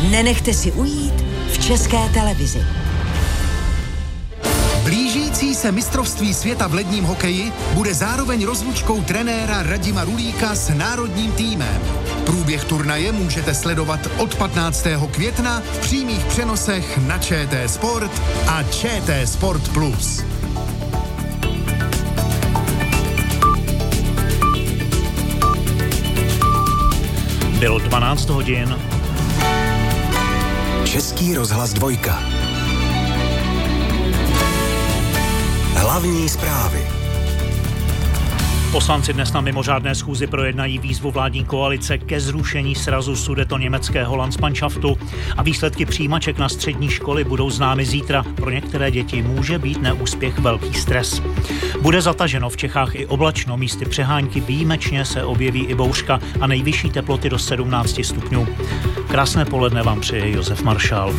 nenechte si ujít v České televizi. Blížící se mistrovství světa v ledním hokeji bude zároveň rozlučkou trenéra Radima Rulíka s národním týmem. Průběh turnaje můžete sledovat od 15. května v přímých přenosech na ČT Sport a ČT Sport Plus. Bylo 12 hodin. Český rozhlas 2. Hlavní zprávy. Poslanci dnes na mimořádné schůzi projednají výzvu vládní koalice ke zrušení srazu sudetoněmeckého Landsmannschaftu a výsledky přijímaček na střední školy budou známy zítra. Pro některé děti může být neúspěch velký stres. Bude zataženo v Čechách i oblačno, místy přehánky výjimečně se objeví i bouřka a nejvyšší teploty do 17 stupňů. Krásné poledne vám přeje Josef Maršál.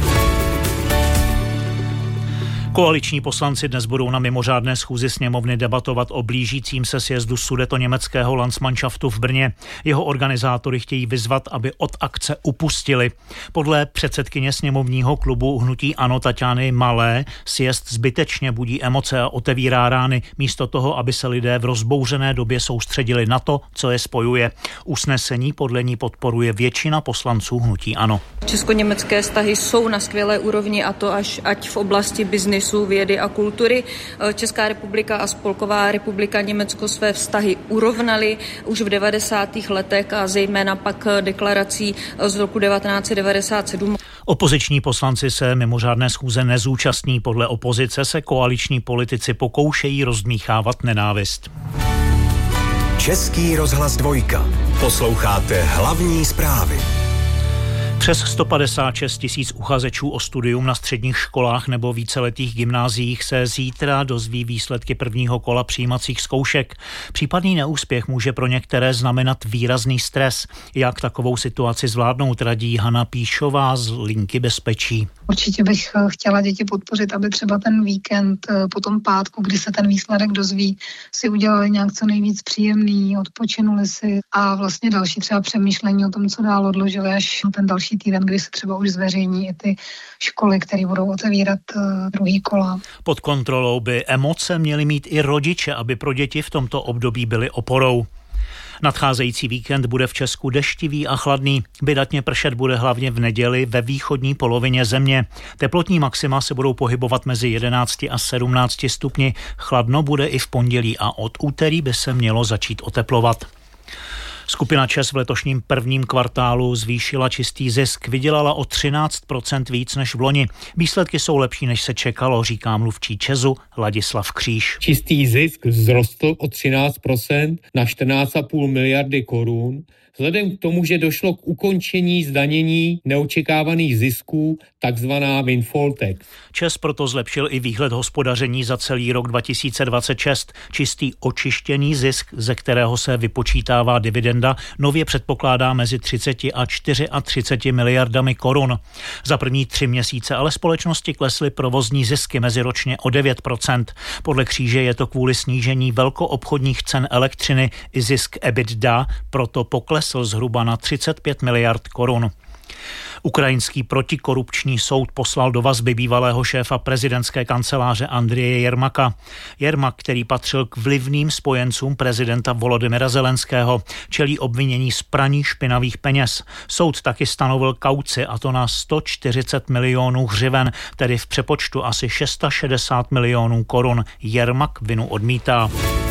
Koaliční poslanci dnes budou na mimořádné schůzi sněmovny debatovat o blížícím se sjezdu sudetoněmeckého Landsmannschaftu v Brně. Jeho organizátory chtějí vyzvat, aby od akce upustili. Podle předsedkyně sněmovního klubu hnutí ANO Taťány Malé sjezd zbytečně budí emoce a otevírá rány, místo toho, aby se lidé v rozbouřené době soustředili na to, co je spojuje. Usnesení podle ní podporuje většina poslanců hnutí ANO. Česko-německé vztahy jsou na skvělé úrovni, a to ať v oblasti biznisu, vědy a kultury. Česká republika a Spolková republika Německo své vztahy urovnaly už v 90. letech a zejména pak deklarací z roku 1997. Opoziční poslanci se mimořádné schůze nezúčastní. Podle opozice se koaliční politici pokoušejí rozdmýchávat nenávist. Český rozhlas 2. Posloucháte hlavní zprávy. Přes 156 000 uchazečů o studium na středních školách nebo víceletých gymnáziích se zítra dozví výsledky prvního kola přijímacích zkoušek. Případný neúspěch může pro některé znamenat výrazný stres. Jak takovou situaci zvládnout, radí Hana Píšová z Linky bezpečí. Určitě bych chtěla děti podpořit, aby třeba ten víkend po tom pátku, kdy se ten výsledek dozví, si udělali nějak co nejvíc příjemný, odpočinuli si a vlastně další třeba přemýšlení o tom, co dál odložili až ten další týden, kdy se třeba už zveřejní i ty školy, které budou otevírat druhý kola. Pod kontrolou by emoce měly mít i rodiče, aby pro děti v tomto období byly oporou. Nadcházející víkend bude v Česku deštivý a chladný. Vydatně pršet bude hlavně v neděli ve východní polovině země. Teplotní maxima se budou pohybovat mezi 11 a 17 stupni. Chladno bude i v pondělí a od úterý by se mělo začít oteplovat. Skupina ČEZ v letošním prvním kvartálu zvýšila čistý zisk, vydělala o 13% víc než v loni. Výsledky jsou lepší, než se čekalo, říká mluvčí ČEZu Ladislav Kříž. Čistý zisk vzrostl o 13% na 14,5 miliardy korun. Vzhledem k tomu, že došlo k ukončení zdanění neočekávaných zisků, takzvaná windfall tax. ČEZ proto zlepšil i výhled hospodaření za celý rok 2026. Čistý očištěný zisk, ze kterého se vypočítává dividenda, nově předpokládá mezi 30 a 34 miliardami korun. Za první 3 měsíce ale společnosti klesly provozní zisky meziročně o 9%. Podle Kříže je to kvůli snížení velkoobchodních cen elektřiny i zisk EBITDA, proto poklesl zhruba na 35 miliard korun. Ukrajinský protikorupční soud poslal do vazby bývalého šéfa prezidentské kanceláře Andreje Jermaka. Jermak, který patřil k vlivným spojencům prezidenta Volodymyra Zelenského, čelí obvinění z praní špinavých peněz. Soud taky stanovil kauci, a to na 140 milionů hřiven, tedy v přepočtu asi 660 milionů korun. Jermak vinu odmítá.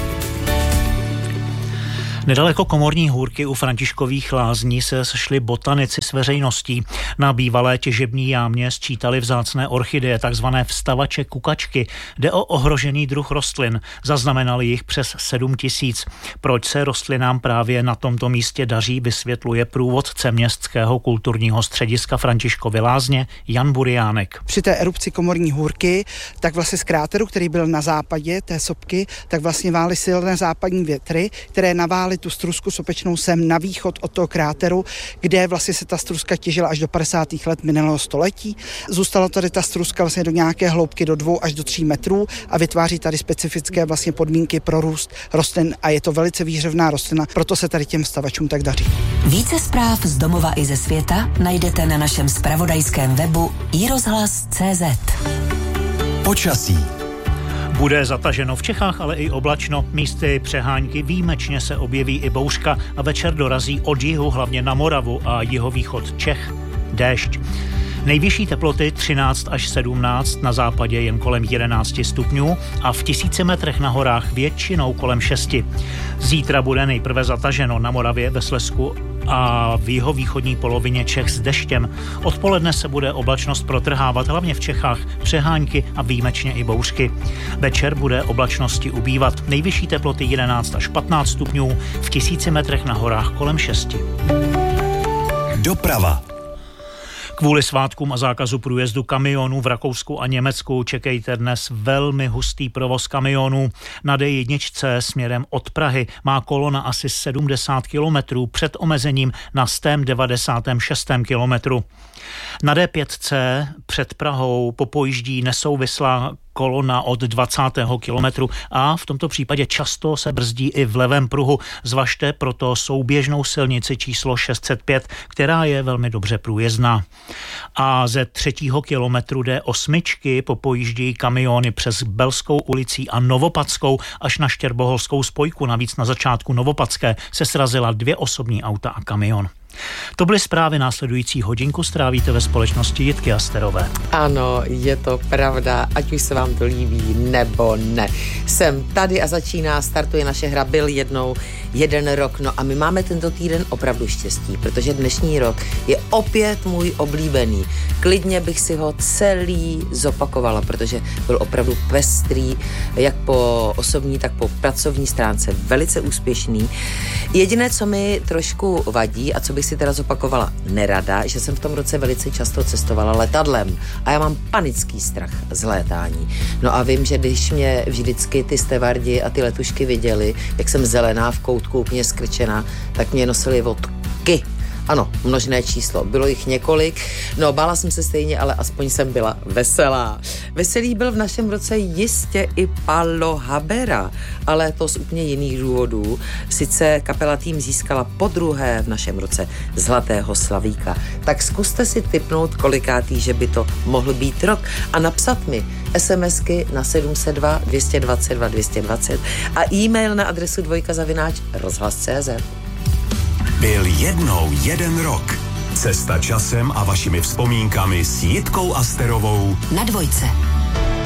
Nedaleko Komorní Hůrky u Františkových Lázní se sešli botanici s veřejností. Na bývalé těžební jámě sčítali vzácné orchideje, takzvané vstavače kukačky. Jde o ohrožený druh rostlin. Zaznamenali jich přes 7 000. Proč se rostlinám právě na tomto místě daří, vysvětluje průvodce Městského kulturního střediska Františkovy Lázně Jan Buriánek. Při té erupci Komorní Hůrky, tak vlastně z kráteru, který byl na západě té sopky, tak vlastně vály silné západní větry, které navály poslali tu strusku sopečnou sem na východ od toho kráteru, kde vlastně se ta struska těžila až do 50. let minulého století. Zůstala tady ta struska vlastně do nějaké hloubky do 2 až do 3 metrů a vytváří tady specifické vlastně podmínky pro růst rostlin a je to velice výhřevná rostlina, proto se tady těm stavačům tak daří. Více zpráv z domova i ze světa najdete na našem zpravodajském webu iRozhlas.cz. Počasí. Bude zataženo v Čechách, ale i oblačno. Místy přehánky, výjimečně se objeví i bouřka a večer dorazí od jihu, hlavně na Moravu a jihovýchod Čech, déšť. Nejvyšší teploty 13 až 17, na západě jen kolem 11 stupňů a v 1000 metrech na horách většinou kolem 6. Zítra bude nejprve zataženo na Moravě, ve Slezsku a v jihovýchodní polovině Čech s deštěm. Odpoledne se bude oblačnost protrhávat, hlavně v Čechách přehánky a výjimečně i bouřky. Večer bude oblačnosti ubývat. Nejvyšší teploty 11 až 15 stupňů, v 1000 metrech na horách kolem 6. Doprava. Kvůli svátkům a zákazu průjezdu kamionů v Rakousku a Německu čekejte dnes velmi hustý provoz kamionů. Na D1 směrem od Prahy má kolona asi 70 kilometrů před omezením na 196 kilometru. Na D5 před Prahou popojíždí nesouvislá kolona od 20. kilometru a v tomto případě často se brzdí i v levém pruhu. Zvažte proto souběžnou silnici číslo 605, která je velmi dobře průjezdná. A ze 3. kilometru D8 popojíždí kamiony přes Belskou ulicí a Novopadskou až na Štěrboholskou spojku. Navíc na začátku Novopadské se srazila 2 osobní auta a kamion. To byly zprávy, následující hodinku strávíte ve společnosti Jitky Asterové. Ano, je to pravda, ať už se vám to líbí nebo ne. Jsem tady a startuje naše hra Byl jednou jeden rok. No a my máme tento týden opravdu štěstí, protože dnešní rok je opět můj oblíbený. Klidně bych si ho celý zopakovala, protože byl opravdu pestrý, jak po osobní, tak po pracovní stránce, velice úspěšný. Jediné, co mi trošku vadí a co bych si teda zopakovala nerada, že jsem v tom roce velice často cestovala letadlem a já mám panický strach z létání. No a vím, že když mě vždycky ty stevardi a ty letušky viděli, jak jsem zelená v koutku, úplně skrčená, tak mě nosili vodky. Ano, množné číslo. Bylo jich několik. No, bála jsem se stejně, ale aspoň jsem byla veselá. Veselý byl v našem roce jistě i Paolo Habera, ale to z úplně jiných důvodů. Sice kapela Tým získala podruhé v našem roce Zlatého slavíka. Tak zkuste si tipnout, kolikátý, že by to mohl být rok a napsat mi SMSky na 702 222 220 a e-mail na adresu dvojka@rozhlas.cz. Byl jednou jeden rok. Cesta časem a vašimi vzpomínkami s Jitkou Asterovou na Dvojce.